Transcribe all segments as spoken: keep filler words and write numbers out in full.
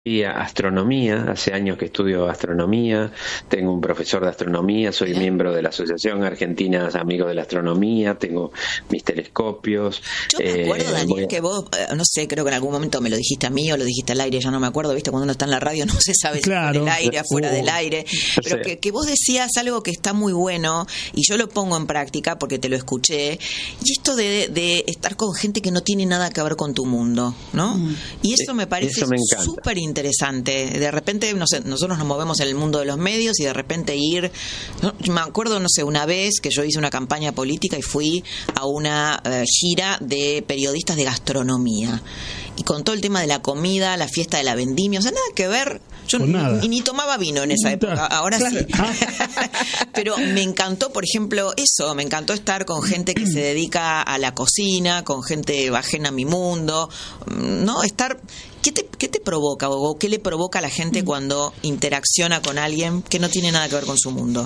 astronomía, hace años que estudio astronomía, tengo un profesor de astronomía, soy miembro de la Asociación Argentina Amigos de la Astronomía, tengo mis telescopios. Yo me acuerdo, eh, Daniel, a... que vos, eh, no sé, creo que en algún momento me lo dijiste a mí o lo dijiste al aire, ya no me acuerdo, viste, cuando uno está en la radio no se sabe claro. si en el aire, afuera uh, del aire, pero sí. que, que vos decías algo que está muy bueno y yo lo pongo en práctica porque te lo escuché, y esto de, de estar con gente que no tiene nada que ver con tu mundo, ¿no? Mm. Y eso me parece súper interesante. interesante. De repente, no sé, nosotros nos movemos en el mundo de los medios y de repente ir, no, me acuerdo, no sé, una vez que yo hice una campaña política y fui a una uh, gira de periodistas de gastronomía. Y con todo el tema de la comida, la fiesta de la vendimia, o sea, nada que ver. Yo ni, ni tomaba vino en esa época, ahora claro. sí. Pero me encantó, por ejemplo, eso, me encantó estar con gente que se dedica a la cocina, con gente ajena a mi mundo, ¿no? Estar... ¿Qué te, qué te provoca o qué le provoca a la gente cuando interacciona con alguien que no tiene nada que ver con su mundo?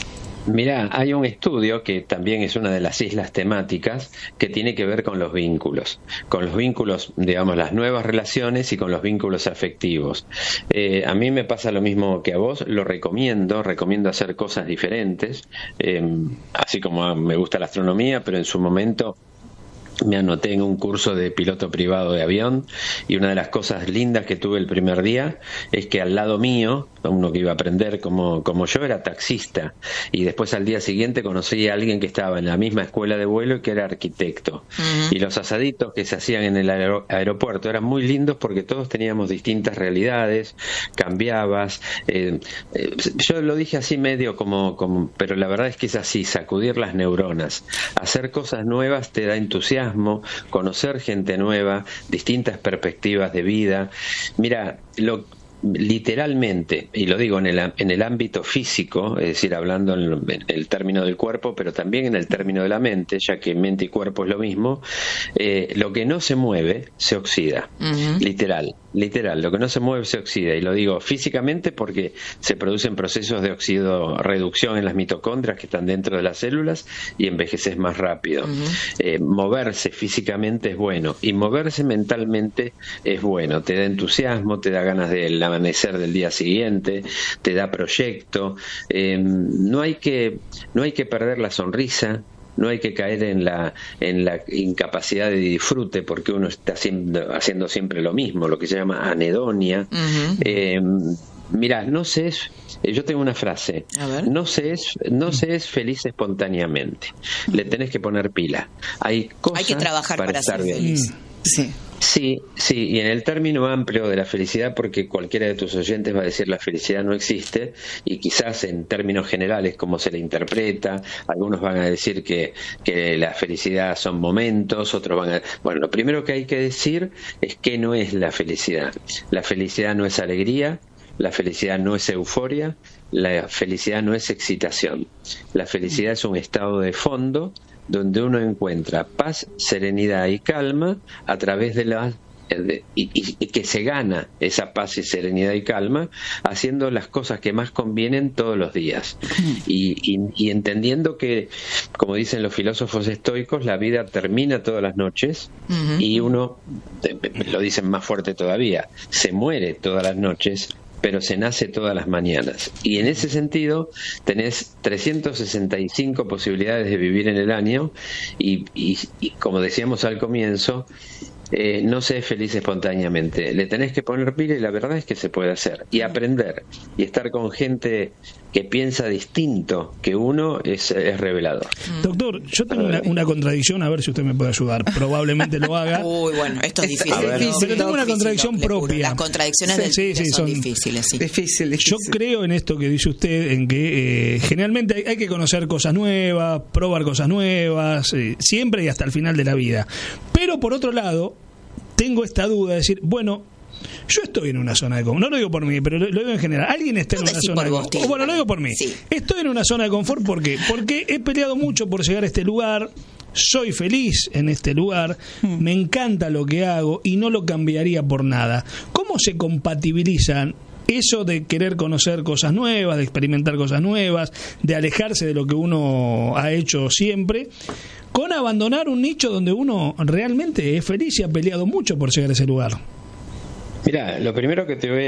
Mirá, hay un estudio que también es una de las islas temáticas que tiene que ver con los vínculos, con los vínculos, digamos, las nuevas relaciones y con los vínculos afectivos. Eh, a mí me pasa lo mismo que a vos, lo recomiendo, recomiendo hacer cosas diferentes, eh, así como me gusta la astronomía, pero en su momento me anoté en un curso de piloto privado de avión y una de las cosas lindas que tuve el primer día es que al lado mío, uno que iba a aprender como, como yo, era taxista, y después al día siguiente conocí a alguien que estaba en la misma escuela de vuelo y que era arquitecto. Uh-huh. Y los asaditos que se hacían en el aer- aeropuerto eran muy lindos porque todos teníamos distintas realidades, cambiabas. Eh, eh, yo lo dije así medio como, como, pero la verdad es que es así, sacudir las neuronas. Hacer cosas nuevas te da entusiasmo, conocer gente nueva, distintas perspectivas de vida. Mira, lo literalmente, y lo digo en el, en el ámbito físico, es decir, hablando en, en el término del cuerpo, pero también en el término de la mente, ya que mente y cuerpo es lo mismo, eh, lo que no se mueve se oxida, uh-huh. literal, literal, lo que no se mueve se oxida, y lo digo físicamente porque se producen procesos de oxidorreducción en las mitocondrias que están dentro de las células y envejeces más rápido. Uh-huh. Eh, moverse físicamente es bueno, y moverse mentalmente es bueno, te da entusiasmo, te da ganas de la amanecer del día siguiente, te da proyecto. Eh, no hay que no hay que perder la sonrisa, no hay que caer en la en la incapacidad de disfrute porque uno está haciendo, haciendo siempre lo mismo, lo que se llama anedonia. Uh-huh. Eh, mira, no se es, yo tengo una frase, no se es no se es feliz espontáneamente, le tenés que poner pila. Hay cosas hay que trabajar para, para estar ser bien. feliz. Sí. Sí, sí, y en el término amplio de la felicidad, porque cualquiera de tus oyentes va a decir la felicidad no existe, y quizás en términos generales como se le interpreta, algunos van a decir que, que la felicidad son momentos, otros van a... Bueno, lo primero que hay que decir es que no es la felicidad. La felicidad no es alegría, la felicidad no es euforia, la felicidad no es excitación. La felicidad es un estado de fondo donde uno encuentra paz, serenidad y calma a través de la de, y, y, y que se gana esa paz y serenidad y calma haciendo las cosas que más convienen todos los días y, y, y entendiendo que, como dicen los filósofos estoicos, la vida termina todas las noches. Uh-huh. Y uno, lo dicen más fuerte todavía, se muere todas las noches, pero se nace todas las mañanas. Y en ese sentido tenés trescientas sesenta y cinco posibilidades de vivir en el año y, y, y como decíamos al comienzo, eh, no se es feliz espontáneamente. Le tenés que poner pila y la verdad es que se puede hacer. Y aprender y estar con gente que piensa distinto que uno es, es revelador. Doctor, yo tengo una, una contradicción, a ver si usted me puede ayudar. Probablemente lo haga. Uy, bueno, esto es difícil. Ver, no. Pero tengo una contradicción difícil, propia. Las contradicciones sí, del sí, sí, son, son difíciles. Sí. Difícil, difícil. Yo creo en esto que dice usted, en que eh, generalmente hay, hay que conocer cosas nuevas, probar cosas nuevas, eh, siempre y hasta el final de la vida. Pero por otro lado, tengo esta duda de decir, bueno, yo estoy en una zona de confort, no lo digo por mí, pero lo, lo digo en general. Alguien está no en una zona de confort. Bueno, lo digo por mí. Sí. Estoy en una zona de confort, ¿por qué? Porque he peleado mucho por llegar a este lugar, soy feliz en este lugar, mm. me encanta lo que hago y no lo cambiaría por nada. ¿Cómo se compatibilizan eso de querer conocer cosas nuevas, de experimentar cosas nuevas, de alejarse de lo que uno ha hecho siempre, con abandonar un nicho donde uno realmente es feliz y ha peleado mucho por llegar a ese lugar? Mira, lo primero que te voy